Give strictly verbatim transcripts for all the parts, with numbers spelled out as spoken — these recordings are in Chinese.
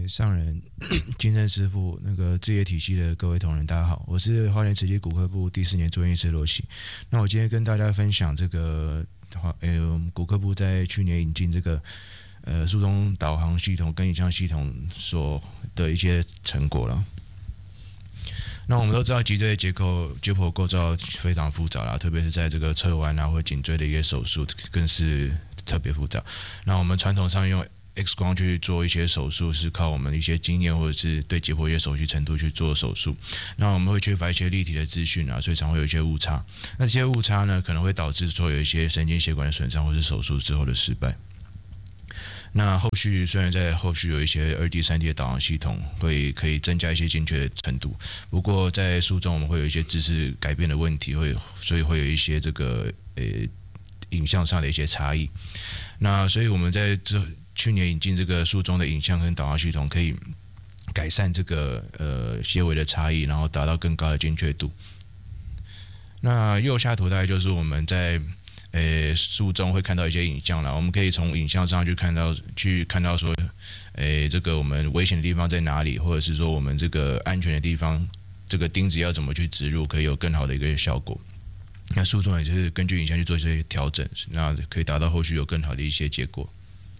诶，上人、金生师傅，那个置业体系的各位同仁，大家好，我是花莲慈济骨科部第四年住院医师罗琦。那我今天跟大家分享这个，诶，我们骨科部在去年引进这个呃术中导航系统跟影像系统所的一些成果了。那我们都知道脊椎的结构、解剖构造非常复杂啦，特别是在这个侧弯啊或颈椎的一些手术，更是特别复杂。那我们传统上用 X 光去做一些手术，是靠我们一些经验或者是对解剖一些熟悉程度去做手术。那我们会缺乏一些立体的资讯啊，所以常会有一些误差。那这些误差呢，可能会导致说有一些神经血管的损伤，或是手术之后的失败。那后续虽然在后续有一些二 D、三 D 的导航系统会可以增加一些精确的程度，不过在术中我们会有一些知识改变的问题，会所以会有一些这个呃影像上的一些差异。那所以我们在这去年引进这个术中的影像跟导航系统，可以改善这个呃些微的差异，然后达到更高的精确度。那右下图大概就是我们在诶，术中会看到一些影像啦，我们可以从影像上去看到，去看到说，诶，这个我们危险的地方在哪里，或者是说我们这个安全的地方，这个钉子要怎么去植入，可以有更好的一个效果。那术中也就是根据影像去做一些调整，那可以达到后续有更好的一些结果。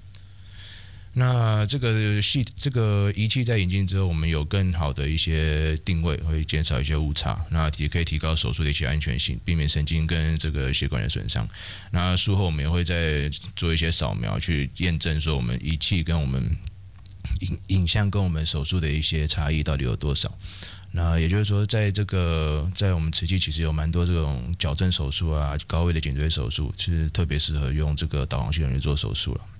那这个系这个仪器在引进之后，我们有更好的一些定位，会减少一些误差，那也可以提高手术的一些安全性，避免神经跟这个血管的损伤。那术后我们也会再做一些扫描，去验证说我们仪器跟我们影影像跟我们手术的一些差异到底有多少。那也就是说，在这个在我们慈济其实有蛮多这种矫正手术啊、高位的颈椎手术，是特别适合用这个导航系统去做手术了。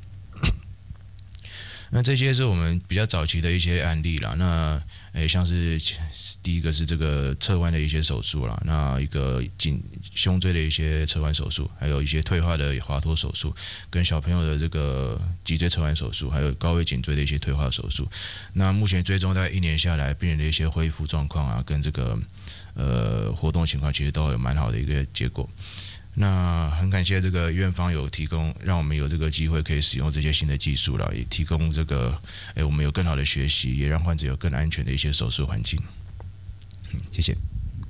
那这些是我们比较早期的一些案例啦。那诶，像是第一个是这个侧弯的一些手术啦，那一个颈胸椎的一些侧弯手术，还有一些退化的滑脱手术，跟小朋友的这个脊椎侧弯手术，还有高位颈椎的一些退化手术。那目前追踪大概一年下来，病人的一些恢复状况啊，跟这个呃活动情况，其实都有蛮好的一个结果。那很感谢这个院方有提供，让我们有这个机会可以使用这些新的技术了，也提供这个，哎，我们有更好的学习，也让患者有更安全的一些手术环境。嗯，谢谢。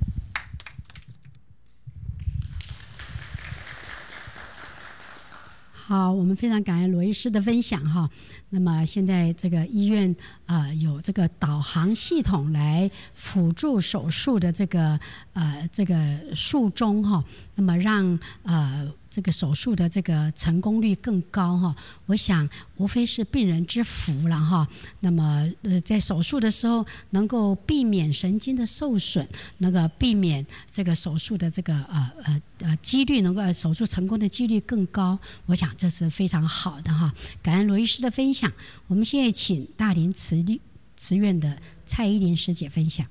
好，我们非常感恩罗医师的分享哈。那么现在这个医院啊、呃、有这个导航系统来辅助手术的这个呃这个术中哈，那么让呃这个手术的这个成功率更高哈。我想无非是病人之福了哈。那么呃在手术的时候能够避免神经的受损，那个避免这个手术的这个呃呃呃几率能够手术成功的几率更高，我想这是非常好的哈。感恩罗医师的分享。我们现在请大林慈慈院的蔡依林师姐分享。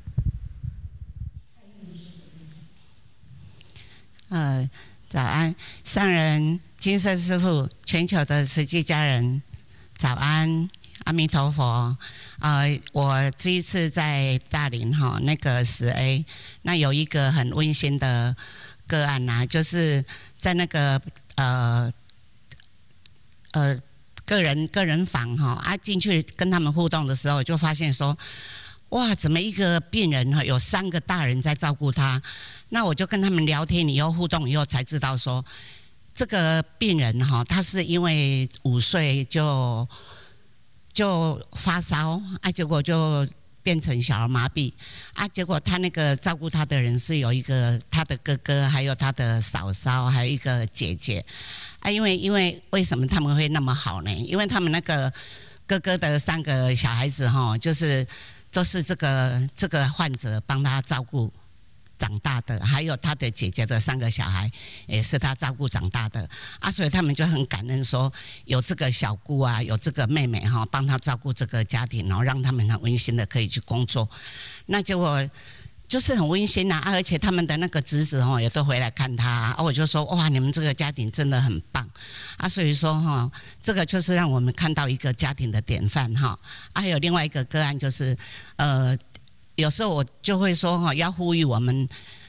呃，早安，上人、金色师父、全球的慈济家人，早安，阿弥陀佛。呃，我这一次在大林哈那个十 A， 那有一个很温馨的个案呐、啊，就是在那个呃呃。个人个人房哈啊，进去跟他们互动的时候，就发现说，哇，怎么一个病人哈有三个大人在照顾他？那我就跟他们聊天以后互动以后才知道说，这个病人哈他是因为五岁就就发烧啊，结果就变成小儿麻痹啊，结果他那个照顾他的人是有一个他的哥哥，还有他的嫂嫂，还有一个姐姐。啊，因为因为为什么他们会那么好呢？因为他们那个哥哥的三个小孩子哈，就是都是这个这个患者帮他照顾长大的，还有他的姐姐的三个小孩也是他照顾长大的啊，所以他们就很感恩说有这个小姑啊，有这个妹妹哈，帮他照顾这个家庭，然后让他们很温馨的可以去工作。那结果就是很温馨呐、啊，而且他们的那个侄子哈也都回来看他啊，我就说哇，你们这个家庭真的很棒啊，所以说哈，这个就是让我们看到一个家庭的典范哈。啊，还有另外一个个案就是，呃，有时候我就会说哈，要呼吁我们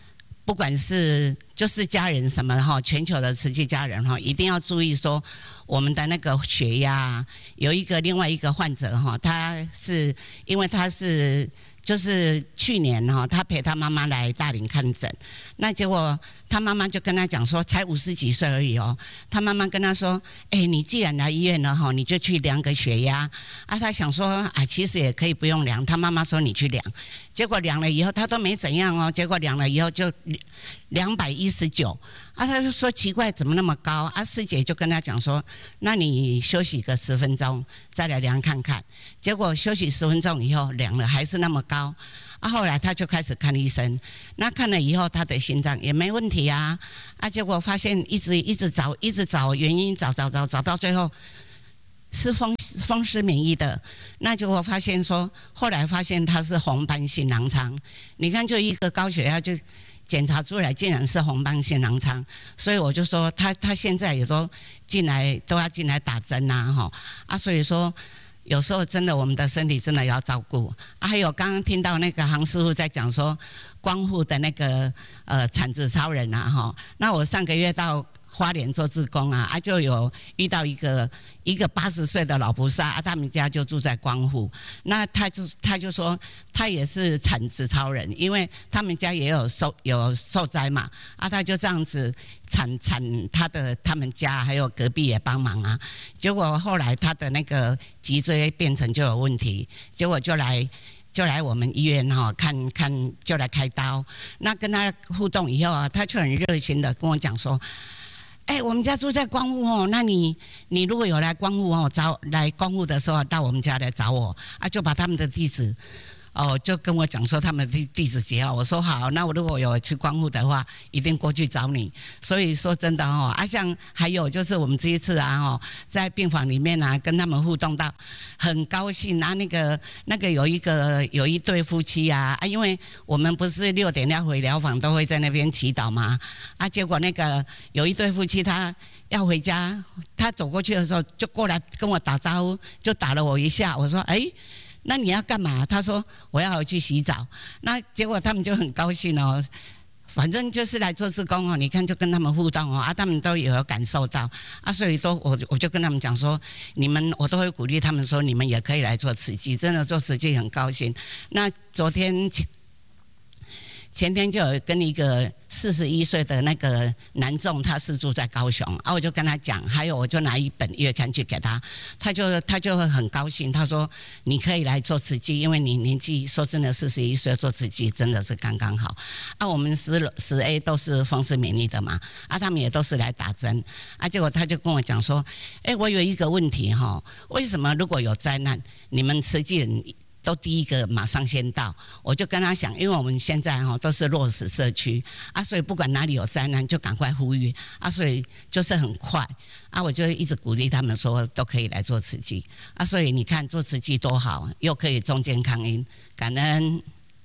不管是就是家人什么哈，全球的慈济家人哈，一定要注意说我们的那个血压。有一个另外一个患者哈，他是因为他是。就是去年哈，他陪他妈妈来大林看诊，那结果他妈妈就跟他讲说，才五十几岁而已哦。他妈妈跟他说，哎、欸，你既然来医院了哈，你就去量个血压啊。他想说啊，其实也可以不用量。他妈妈说你去量，结果量了以后他都没怎样哦。结果量了以后就两百一十九啊，他就说奇怪，怎么那么高啊？师姐就跟他讲说，那你休息个十分钟再来量看看。结果休息十分钟以后量了还是那么高。啊，后来他就开始看医生，那看了以后，他的心脏也没问题啊，啊，结果发现一直一直找，一直找原因，找找找找到最后是风风湿免疫的，那结果发现说，后来发现他是红斑性狼疮，你看就一个高血压就检查出来竟然是红斑性狼疮，所以我就说他他现在也都进来都要进来打针呐，哈啊，所以说。有时候真的，我们的身体真的要照顾啊。还有刚刚听到那个杭师傅在讲说，光复的那个呃产子超人啊，哈。那我上个月到花莲做志工啊，啊就有遇到一个一个八十岁的老菩萨啊，他们家就住在光复，那他就他就说他也是产子超人，因为他们家也有受有受灾嘛，啊他就这样子产产他的他们家还有隔壁也帮忙啊，结果后来他的那个脊椎变成就有问题，结果就来。就来我们医院哈看看，就来开刀。那跟他互动以后啊，他就很热心的跟我讲说：“哎、欸，我们家住在光复哦，那你你如果有来光复哦，找来光复的时候到我们家来找我啊，就把他们的地址。”哦，就跟我讲说他们的地址节号，我说好，那我如果有去光复的话，一定过去找你。所以说真的哦，啊，像还有就是我们这一次啊，哦，在病房里面啊，跟他们互动到很高兴啊。那个那个有一个有一对夫妻啊，啊，因为我们不是六点要回疗房，都会在那边祈祷嘛，啊，结果那个有一对夫妻他要回家，他走过去的时候就过来跟我打招呼，就打了我一下，我说哎。那你要干嘛？他说我要回去洗澡。那结果他们就很高兴哦，反正就是来做志工哦。你看就跟他们互动哦，啊，他们都有感受到啊，所以都我我就跟他们讲说，你们我都会鼓励他们说，你们也可以来做慈济，真的做慈济很高兴。那昨天。前天就有跟一个四十一岁的那个男众，他是住在高雄啊，我就跟他讲，还有我就拿一本月刊去给他，他就他就会很高兴，他说你可以来做慈济，因为你年纪说真的四十一岁做慈济真的是刚刚好啊。我们十十 A 都是风湿免疫的嘛，啊，他们也都是来打针啊，结果他就跟我讲说，哎、欸，我有一个问题哈，为什么如果有灾难，你们慈济人都第一个马上先到？我就跟他讲，因为我们现在哈都是弱势社区啊，所以不管哪里有灾难就赶快呼吁啊，所以就是很快啊，我就一直鼓励他们说都可以来做慈济啊，所以你看做慈济多好，又可以中间抗阴，感恩。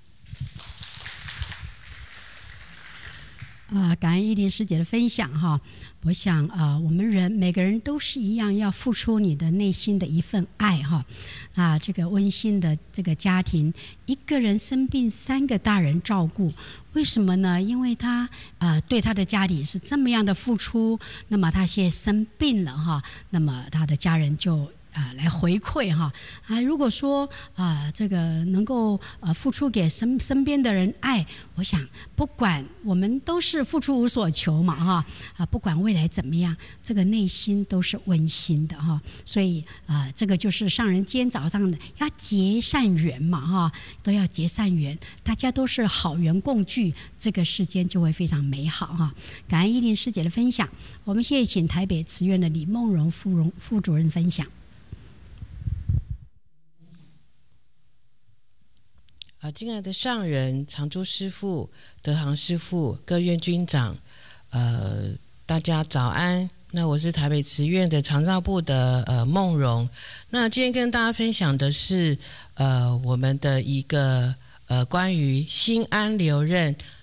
啊，感恩依林师姐的分享哈。我想啊，我们人每个人都是一样，要付出你的内心的一份爱哈。啊，这个温馨的这个家庭，一个人生病，三个大人照顾，为什么呢？因为他啊、呃、对他的家里是这么样的付出，那么他现在生病了哈，那么他的家人就。啊，来回馈哈啊！如果说啊，这个能够呃付出给身身边的人爱，我想不管我们都是付出无所求嘛哈啊，不管未来怎么样，这个内心都是温馨的哈。所以啊，这个就是上人今天早上的要结善缘嘛哈，都要结善缘，大家都是好缘共聚，这个世间就会非常美好哈。感恩依林师姐的分享，我们现在请台北慈院的李梦荣副荣副主任分享。 啊，敬爱的上人、常住师父、德行师父、各院军长，呃，大家早安。那我是台北慈院的长照部的呃梦荣。那今天跟大家分享的是呃我们的一个呃关于心安留任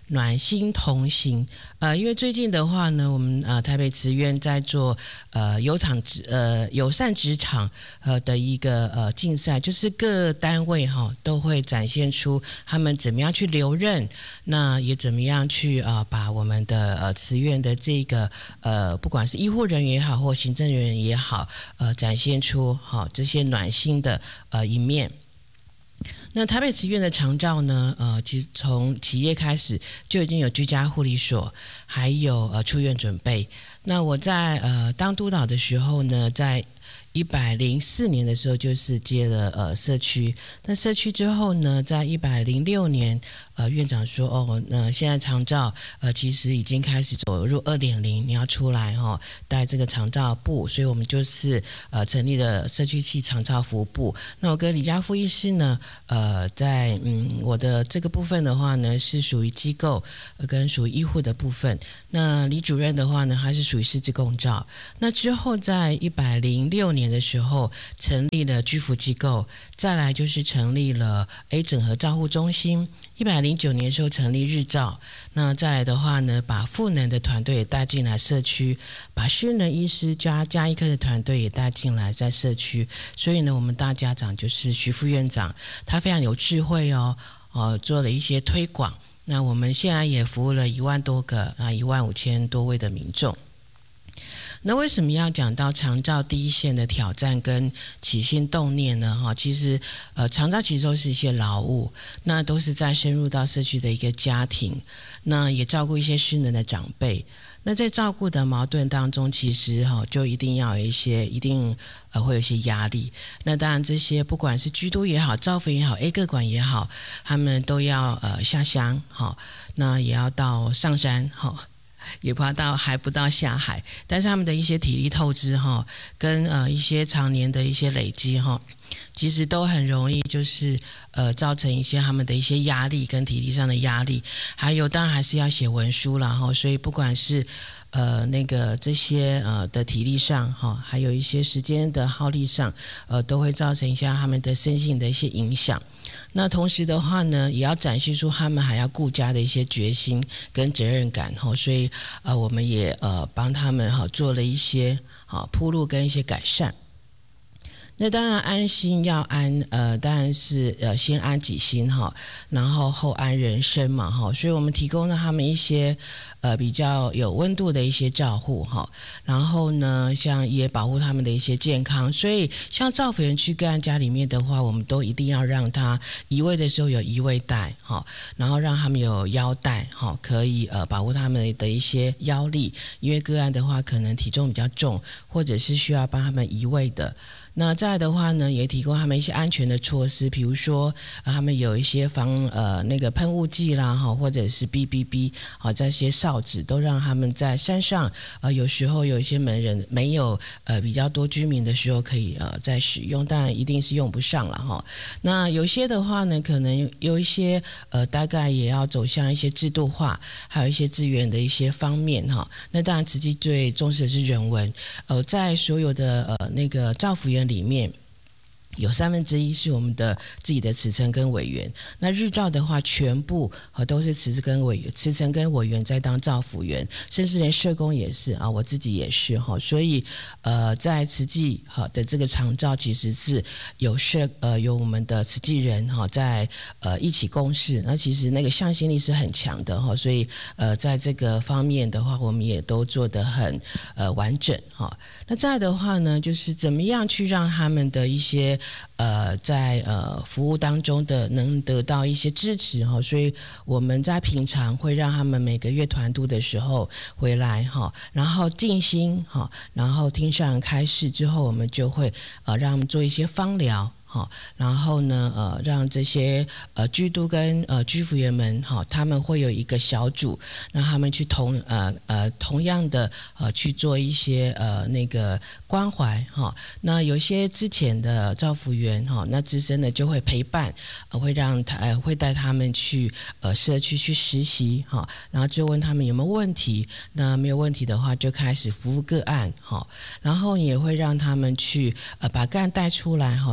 暖心同行。呃，因为最近的话呢，我们呃台北慈院在做呃友场职呃友善职场呃的一个呃竞赛，就是各单位哈、哦、都会展现出他们怎么样去留任，那也怎么样去呃把我们的呃慈院的这个呃不管是医护人员也好或行政人员也好，呃展现出好、哦、这些暖心的呃一面。那台北慈院的长照呢，呃，其实从企业开始就已经有居家护理所，还有呃出院准备。那我在呃当督导的时候呢，在一百零四年的时候就是接了呃社区，那社区之后呢，在一百零六年，呃院长说哦，那现在长照呃其实已经开始走入二点零，你要出来哈、哦、带这个长照部，所以我们就是呃成立了社区系长照服务部。那我跟李家富医师呢，呃在嗯我的这个部分的话呢，是属于机构、呃、跟属于医护的部分。那李主任的话呢，他是属于失智共照。那之后在一百零六年的时候成立了居服机构，再来就是成立了 A 整合照护中心，一百零九年的时候成立日照，那再来的话呢，把赋能的团队也带进来社区，把失能医师加加医科的团队也带进来在社区。所以呢，我们大家长就是徐副院长，他非常有智慧哦，呃，做了一些推广。那我们现在也服务了一万多个啊，一万五千多位的民众。那为什么要讲到长照第一线的挑战跟起心动念呢？哈，其实呃，长照其实都是一些劳务，那都是在深入到社区的一个家庭，那也照顾一些失能的长辈。那在照顾的矛盾当中，其实哈就一定要有一些，一定呃会有一些压力。那当然这些不管是居都也好，照服也好 ，A 个管也好，他们都要呃下乡哈，那也要到上山哈。也不到还不到下海，但是他们的一些体力透支哈，跟呃一些常年的一些累积哈，其实都很容易就是呃造成一些他们的一些压力跟体力上的压力，还有当然还是要写文书啦哈，所以不管是呃那个这些呃的体力上哈，还有一些时间的耗力上，呃都会造成一下他们的身心的一些影响。那同时的话呢，也要展现出他们还要顾家的一些决心跟责任感哈，所以呃我们也呃帮他们哈做了一些好铺路跟一些改善。那当然安心要安，呃，当然是呃先安己心哈，然后后安人生嘛哈，所以我们提供了他们一些呃比较有温度的一些照护哈，然后呢，像也保护他们的一些健康，所以像照服员去个案家里面的话，我们都一定要让他移位的时候有移位带哈，然后让他们有腰带哈，可以呃保护他们的一些腰力，因为个案的话可能体重比较重，或者是需要帮他们移位的。那再来的话呢，也提供他们一些安全的措施，比如说、呃、他们有一些防呃那个喷雾剂啦哈，或者是 B B B 好这些哨子，都让他们在山上呃有时候有一些门人没有呃比较多居民的时候可以呃在使用，当然一定是用不上了哈。那有些的话呢，可能有一些呃大概也要走向一些制度化，还有一些资源的一些方面哈。那当然慈济最重视的是人文，呃在所有的呃那个照服员里面有三分之一是我们的自己的慈诚跟委员，那日照的话全部、呃、都是慈诚跟委员，慈诚跟委员在当照服员，甚至连社工也是啊，我自己也是哈，所以呃在慈济好的这个长照其实是有社呃有我们的慈济人哈在呃一起共事，那其实那个向心力是很强的哈，所以呃在这个方面的话，我们也都做得很呃完整哈。那再来的话呢，就是怎么样去让他们的一些呃，在呃服务当中的能得到一些支持哈，所以我们在平常会让他们每个月团督的时候回来哈，然后静心哈，然后听上人开示之后，我们就会呃让他们做一些芳疗。好，然后呢，呃，让这些呃居都跟呃居服员们，哈、哦，他们会有一个小组，让他们去同呃呃同样的呃去做一些呃那个关怀，哈、哦。那有一些之前的照服员，哈、哦，那资深的就会陪伴，呃，会让他呃会带他们去呃社区去实习，哈、哦，然后就问他们有没有问题，那没有问题的话，就开始服务个案，哈、哦，然后也会让他们去呃把个案带出来，哈、哦，去做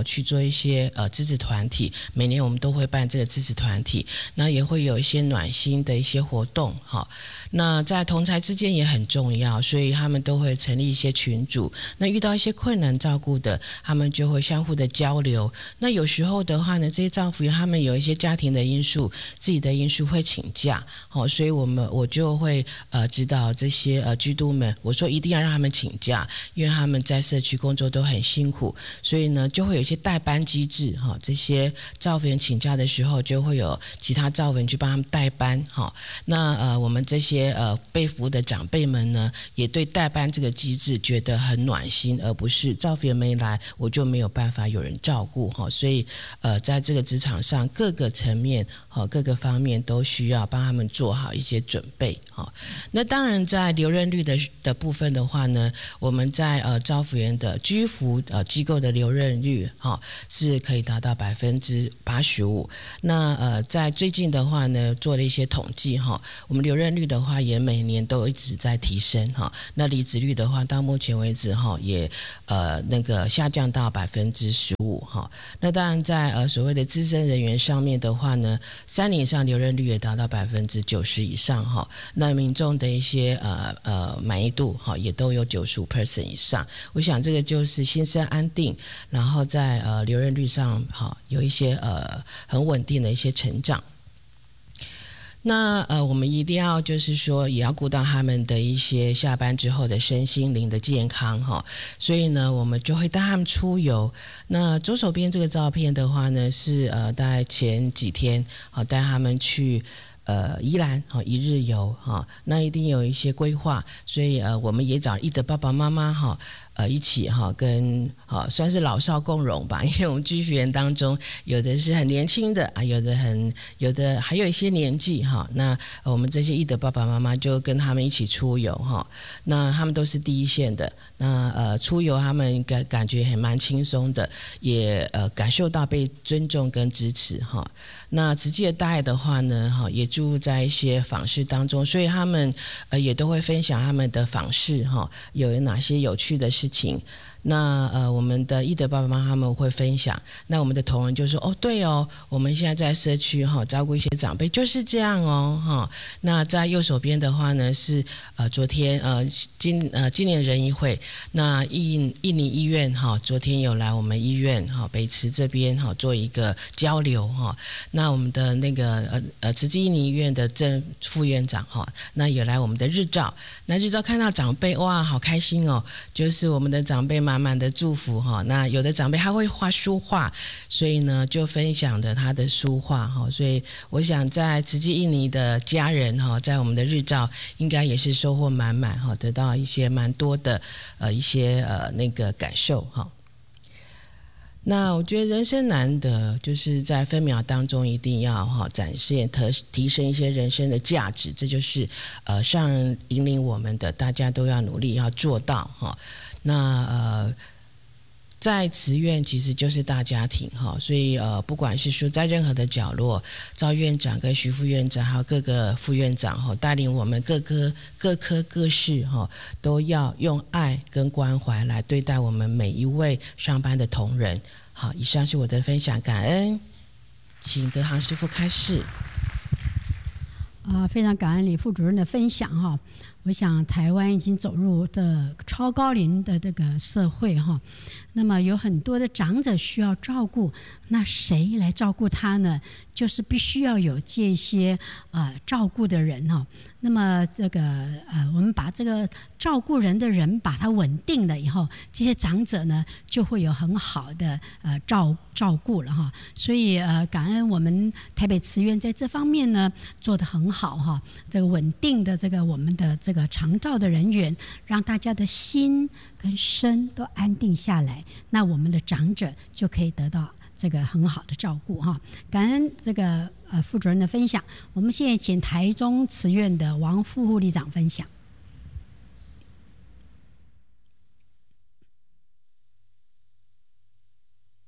一些呃支持团体，每年我们都会办这个支持团体，那也会有一些暖心的一些活动哈。那在同才之间也很重要，所以他们都会成立一些群组。那遇到一些困难照顾的，他们就会相互的交流。那有时候的话呢，这些照服员他们有一些家庭的因素、自己的因素会请假，好，所以我们我就会呃指导这些呃居督们，我说一定要让他们请假，因为他们在社区工作都很辛苦，所以呢就会有一些代班机制哈。这些照服员请假的时候，就会有其他照服员去帮他们代班哈。那呃我们这些呃被服的长辈们呢，也对代班这个机制觉得很暖心，而不是照服员没来我就没有办法有人照顾哈。所以呃在这个职场上各个层面哈各个方面都需要帮他们做好一些准备哈。那当然在留任率的的部分的话呢，我们在呃照服员的居服呃机构的留任率哈是可以达到百分之八十五。那呃在最近的话呢，做了一些统计哈，我们留任率的话也每年都一直在提升哈。那离职率的话，到目前为止哈也呃那个下降到百分之十五哈。那当然在呃所谓的资深人员上面的话呢，三年以上留任率也达到百分之九十以上哈。那民众的一些呃呃满意度哈也都有九十五 percent 以上。我想这个就是心生安定，然后在呃留任率上哈有一些呃很稳定的一些成长。那呃，我们一定要就是说，也要顾到他们的一些下班之后的身心灵的健康哈。所以呢，我们就会带他们出游。那左手边这个照片的话呢，是呃，大概前几天好带他们去呃宜兰哈一日游哈。那一定有一些规划，所以呃，我们也找一的爸爸妈妈哈。呃，一起哈跟哈算是老少共融吧，因为我们居服员当中有的是很年轻的啊，有的很有的还有一些年纪哈。那我们这些义德爸爸妈妈就跟他们一起出游哈，那他们都是第一线的，那呃出游他们感感觉还蛮轻松的，也呃感受到被尊重跟支持哈。那慈济的大爱的话呢，哈也注入在一些访视当中，所以他们呃也都会分享他们的访视哈，有哪些有趣的事情。那呃，我们的义德爸爸妈妈他们会分享，那我们的同仁就说哦，对哦，我们现在在社区哈、哦、照顾一些长辈就是这样哦哈、哦。那在右手边的话呢是呃昨天呃今呃今年人医会，那印印尼医院哈、哦、昨天有来我们医院哈、哦、北慈这边哈、哦、做一个交流哈、哦。那我们的那个呃呃慈济印尼医院的郑副院长哈、哦，那也来我们的日照，那日照看到长辈哇好开心哦，就是我们的长辈满满的祝福哈。那有的长辈他会画书画，所以呢就分享的他的书画哈。所以我想在慈济印尼的家人哈，在我们的日照应该也是收获满满哈，得到一些蛮多的呃一些呃那个感受哈。那我觉得人生难得，就是在分秒当中一定要哈展现提提升一些人生的价值，这就是呃上人引领我们的，大家都要努力要做到哈。那呃，在慈院其实就是大家庭哈，所以呃，不管是说在任何的角落，赵院长跟徐副院长还有各个副院长哈，带领我们各科各科各室哈，都要用爱跟关怀来对待我们每一位上班的同仁。好，以上是我的分享，感恩，请德航师父开示。 啊、呃，非常感恩李副主任的分享哈。我想台湾已经走入的超高龄的这个社会哈，那么有很多的长者需要照顾，那谁来照顾他呢？就是必须要有这些呃照顾的人哈。那么这个呃，我们把这个照顾人的人把他稳定了以后，这些长者呢就会有很好的呃照照顾了哈。所以呃，感恩我们台北慈院在这方面呢做得很好哈。这个稳定的这个我们的这个长照的人员，让大家的心跟身都安定下来，那我们的长者就可以得到这个很好的照顾哈。感恩这个呃副主任的分享，我们现在请台中慈院的王副护理长分享。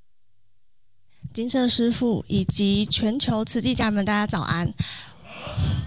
金舍师父以及全球慈济家人们，大家早安。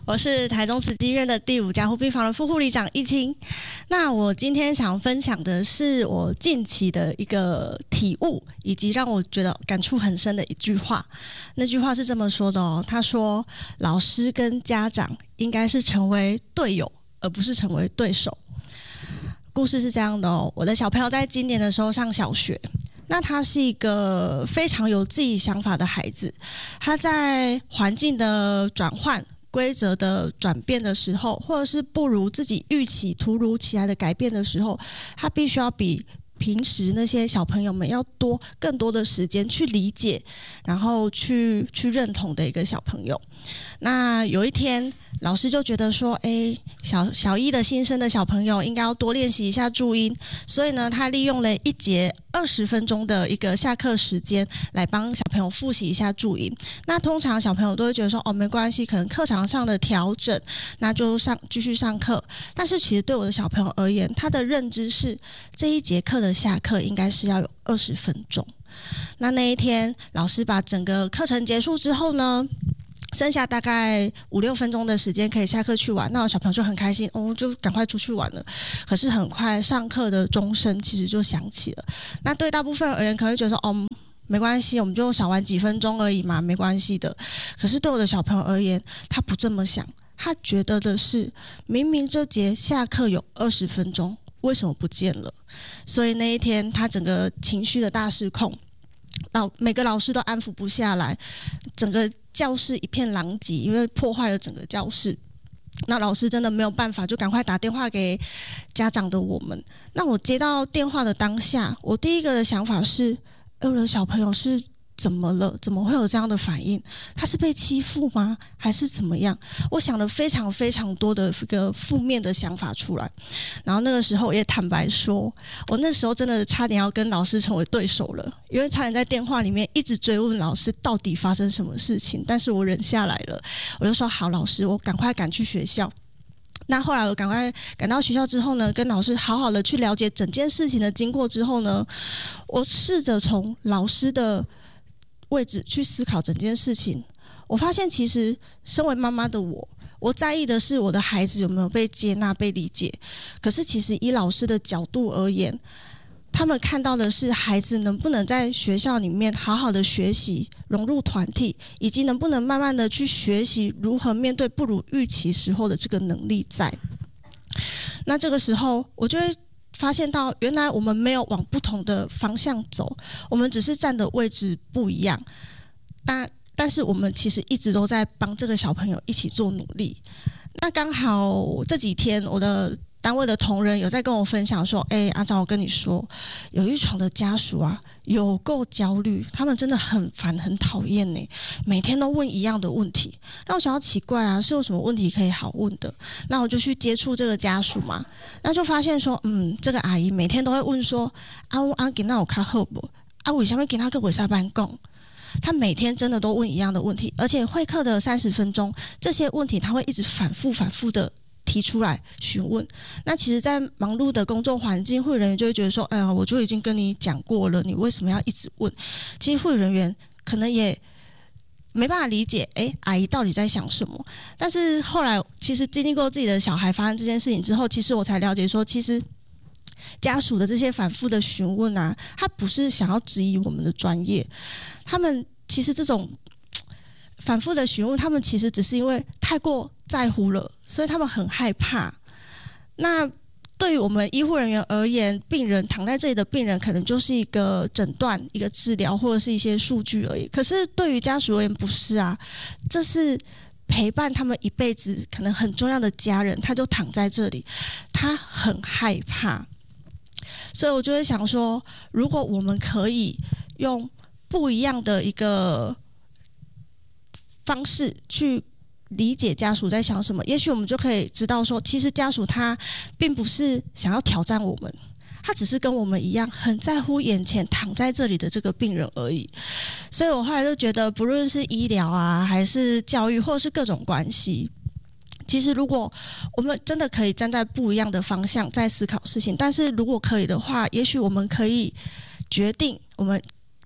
我是台中慈济医院的第五加护病房的副护理长易清。那我今天想分享的是我近期的一个体悟，以及让我觉得感触很深的一句话。那句话是这么说的哦，他说老师跟家长应该是成为队友，而不是成为对手。故事是这样的哦，我的小朋友在今年的时候上小学，那他是一个非常有自己想法的孩子，他在环境的转换、规则的转变的时候，或者是不如自己预期、突如其来的改变的时候，他必须要比平时那些小朋友们要多更多的时间去理解，然后去去认同的一个小朋友。那有一天，老师就觉得说，哎，小小一的新生的小朋友应该要多练习一下注音，所以呢，他利用了一节二十分钟的一个下课时间来帮小朋友复习一下注音。那通常小朋友都会觉得说，哦，没关系，可能课堂上的调整，那就上继续上课。但是其实对我的小朋友而言，他的认知是这一节课的下课应该是要有二十分钟。那那一天，老师把整个课程结束之后呢，剩下大概五六分钟的时间可以下课去玩，那我小朋友就很开心哦，就赶快出去玩了。可是很快上课的钟声其实就响起了。那对大部分人而言，可能会觉得说，哦，没关系，我们就少玩几分钟而已嘛，没关系的。可是对我的小朋友而言，他不这么想，他觉得的是，明明这节下课有二十分钟，为什么不见了？所以那一天，他整个情绪的大失控。老每个老师都安抚不下来，整个教室一片狼藉，因为破坏了整个教室。那老师真的没有办法，就赶快打电话给家长的我们。那我接到电话的当下，我第一个的想法是，哎，我的小朋友是怎么了？怎么会有这样的反应？他是被欺负吗？还是怎么样？我想了非常非常多的一个负面的想法出来。然后那个时候也坦白说，我那时候真的差点要跟老师成为对手了，因为差点在电话里面一直追问老师到底发生什么事情，但是我忍下来了。我就说好，老师，我赶快赶去学校。那后来我赶快赶到学校之后呢，跟老师好好的去了解整件事情的经过之后呢，我试着从老师的位置去思考整件事情。我发现其实身为妈妈的我，我在意的是我的孩子有没有被接纳、被理解。可是其实以老师的角度而言，他们看到的是孩子能不能在学校里面好好的学习、融入团体，以及能不能慢慢的去学习如何面对不如预期时候的这个能力在。那这个时候我就会发现到，原来我们没有往不同的方向走，我们只是站的位置不一样。那但是我们其实一直都在帮这个小朋友一起做努力。那刚好这几天我的单位的同仁有在跟我分享说，哎、欸，阿长，我跟你说，有一床的家属啊，有够焦虑，他们真的很烦很讨厌呢，每天都问一样的问题。那我想要奇怪啊，是有什么问题可以好问的？那我就去接触这个家属嘛，那就发现说，嗯，这个阿姨每天都会问说，啊，我阿给那我看好不？啊，为什么给那个尾下班讲？他每天真的都问一样的问题，而且会课的三十分钟，这些问题他会一直反复反复的提出来询问。那其实在忙碌的工作环境，护理人员就会觉得说，哎呀，我就已经跟你讲过了，你为什么要一直问？其实护理人员可能也没办法理解，哎，阿姨到底在想什么。但是后来其实经历过自己的小孩发生这件事情之后，其实我才了解说，其实家属的这些反复的询问啊，他不是想要质疑我们的专业，他们其实这种反复的询问，他们其实只是因为太过在乎了，所以他们很害怕。那对于我们医护人员而言，病人躺在这里的病人可能就是一个诊断、一个治疗或者是一些数据而已。可是对于家属而言不是啊，这是陪伴他们一辈子可能很重要的家人，他就躺在这里，他很害怕。所以我就会想说，如果我们可以用不一样的一个方式去理解家属在想什么，也许我们就可以知道说，其实家属他并不是想要挑战我们，他只是跟我们一样很在乎眼前躺在这里的这个病人而已。所以我后来就觉得，不论是医疗啊，还是教育，或是各种关系，其实如果我们真的可以站在不一样的方向在思考事情，但是如果可以的话，也许我们可以决定我们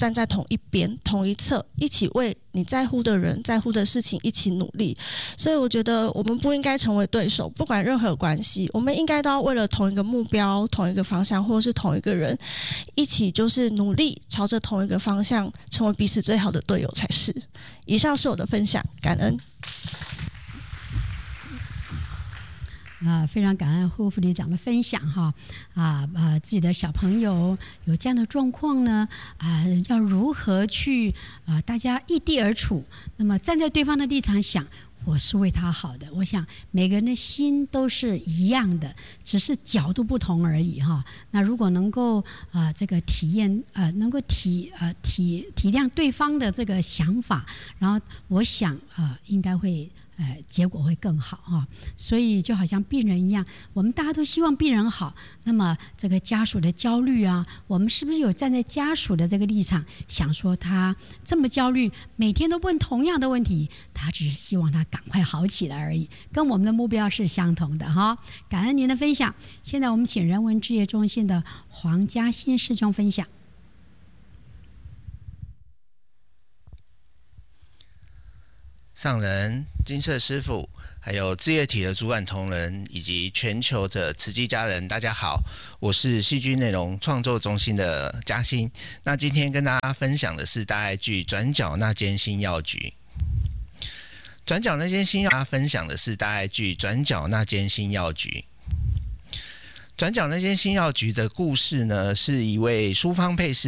站在同一边、同一侧，一起为你在乎的人、在乎的事情一起努力。所以我觉得我们不应该成为对手，不管任何关系，我们应该都要为了同一个目标、同一个方向，或者是同一个人，一起就是努力朝着同一个方向，成为彼此最好的队友才是。以上是我的分享，感恩。 啊，非常感恩护副理长的分享哈，啊啊，自己的小朋友有这样的状况呢，啊，要如何去啊，大家异地而处，那么站在对方的立场想，我是为他好的，我想每个人的心都是一样的，只是角度不同而已哈。那如果能够啊、呃、这个体验啊、呃、能够体呃体体谅对方的这个想法，然后我想啊、呃、应该会。呃，结果会更好哈、啊，所以就好像病人一样，我们大家都希望病人好。那么这个家属的焦虑啊，我们是不是有站在家属的这个立场，想说他这么焦虑，每天都问同样的问题，他只是希望他赶快好起来而已，跟我们的目标是相同的哈。感恩您的分享。现在我们请人文志业中心的黄嘉欣师兄分享。 上人、金色师父，还有志业体的主管同仁，以及全球的慈济家人，大家好，我是戏剧内容创作中心的嘉欣。那今天跟大家分享的是大爱剧《转角那间新药局》。转角那间新药，大家分享的是大爱剧《转角那间新药局》。转角那间新药局的故事呢，是一位苏芳佩师